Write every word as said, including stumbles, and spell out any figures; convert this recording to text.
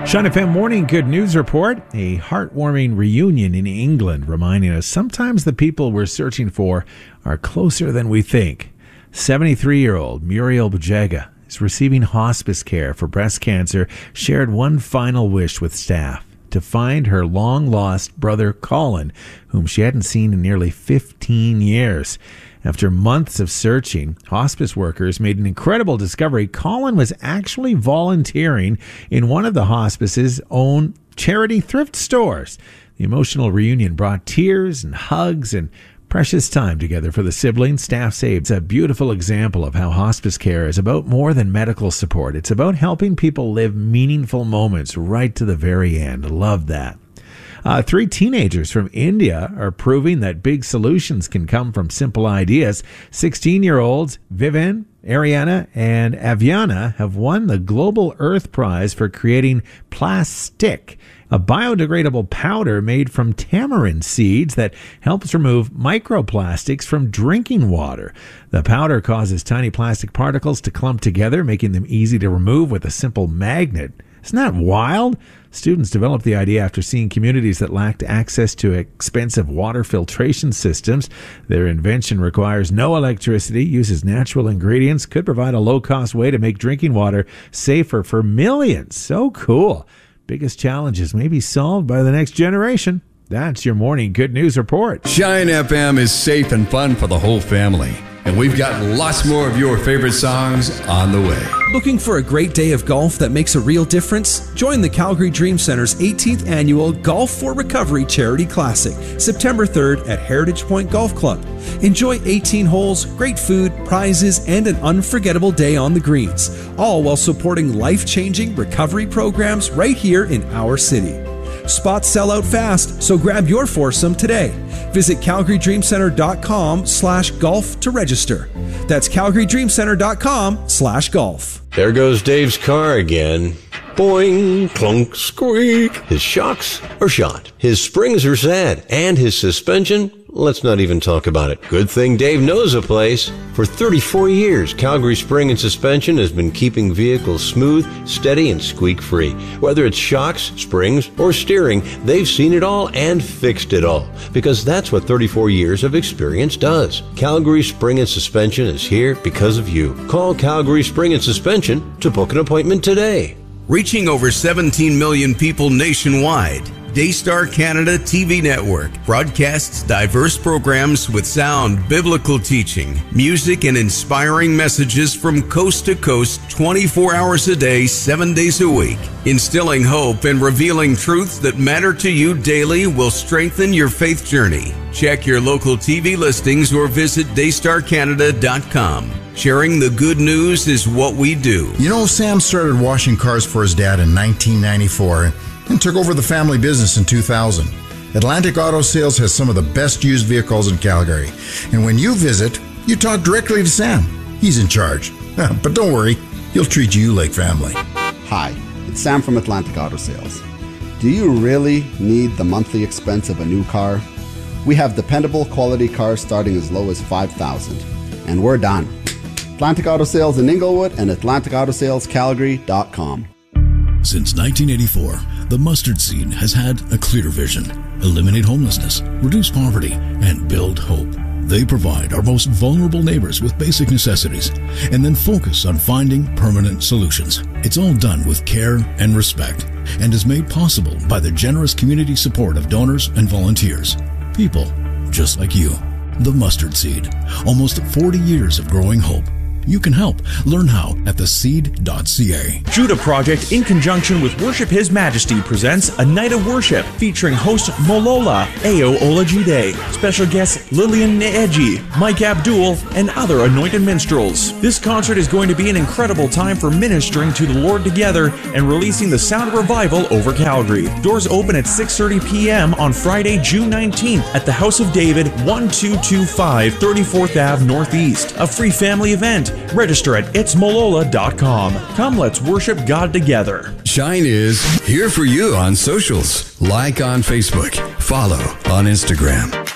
Shine F M Morning Good News Report. A heartwarming reunion in England reminding us sometimes the people we're searching for are closer than we think. seventy-three-year-old Muriel Bajega is receiving hospice care for breast cancer, shared one final wish with staff: to find her long-lost brother Colin, whom she hadn't seen in nearly fifteen years. After months of searching, hospice workers made an incredible discovery. Colin was actually volunteering in one of the hospice's own charity thrift stores. The emotional reunion brought tears and hugs and precious time together for the siblings. Staff say it's a beautiful example of how hospice care is about more than medical support. It's about helping people live meaningful moments right to the very end. Love that. Uh, three teenagers from India are proving that big solutions can come from simple ideas. sixteen-year-olds Vivin, Ariana, and Aviana have won the Global Earth Prize for creating Plastic, a biodegradable powder made from tamarind seeds that helps remove microplastics from drinking water. The powder causes tiny plastic particles to clump together, making them easy to remove with a simple magnet. Isn't that wild? Students developed the idea after seeing communities that lacked access to expensive water filtration systems. Their invention requires no electricity, uses natural ingredients, could provide a low-cost way to make drinking water safer for millions. So cool. Biggest challenges may be solved by the next generation. That's your Morning Good News Report. Shine F M is safe and fun for the whole family. And we've got lots more of your favorite songs on the way. Looking for a great day of golf that makes a real difference? Join the Calgary Dream Center's eighteenth Annual Golf for Recovery Charity Classic, September third at Heritage Point Golf Club. Enjoy eighteen holes, great food, prizes, and an unforgettable day on the greens, all while supporting life-changing recovery programs right here in our city. Spots sell out fast, so grab your foursome today. Visit calgary dream center dot com slash golf to register. That's calgary dream center dot com slash golf. There goes Dave's car again. Boing, clunk, squeak. His shocks are shot. His springs are sad. And his suspension, let's not even talk about it. Good thing Dave knows a place. For thirty-four years, Calgary Spring and Suspension has been keeping vehicles smooth, steady, and squeak-free. Whether it's shocks, springs, or steering, they've seen it all and fixed it all. Because that's what thirty-four years of experience does. Calgary Spring and Suspension is here because of you. Call Calgary Spring and Suspension to book an appointment today. Reaching over seventeen million people nationwide, Daystar Canada T V Network broadcasts diverse programs with sound biblical teaching, music, and inspiring messages from coast to coast twenty-four hours a day, seven days a week. Instilling hope and revealing truths that matter to you daily will strengthen your faith journey. Check your local T V listings or visit daystar canada dot com. Sharing the good news is what we do. You know, Sam started washing cars for his dad in nineteen ninety-four and took over the family business in two thousand. Atlantic Auto Sales has some of the best used vehicles in Calgary. And when you visit, you talk directly to Sam. He's in charge. But don't worry, he'll treat you like family. Hi, it's Sam from Atlantic Auto Sales. Do you really need the monthly expense of a new car? We have dependable quality cars starting as low as five thousand dollars. And we're done. Atlantic Auto Sales in Inglewood and atlantic auto sales calgary dot com. Since nineteen eighty-four, the Mustard Seed has had a clear vision: eliminate homelessness, reduce poverty, and build hope. They provide our most vulnerable neighbors with basic necessities and then focus on finding permanent solutions. It's all done with care and respect and is made possible by the generous community support of donors and volunteers. People just like you. The Mustard Seed. Almost forty years of growing hope. You can help. Learn how at the seed dot c a. Judah Project, in conjunction with Worship His Majesty, presents a night of worship featuring host Molola Ayo Olajide, special guests Lillian Neeji, Mike Abdul, and other anointed minstrels. This concert is going to be an incredible time for ministering to the Lord together and releasing the sound of revival over Calgary. Doors open at six thirty p.m. on Friday, June nineteenth at the House of David, twelve twenty-five thirty-fourth Avenue Northeast. A free family event. Register at its molola dot com. Come, let's worship God together. Shine is here for you on socials. Like on Facebook. Follow on Instagram.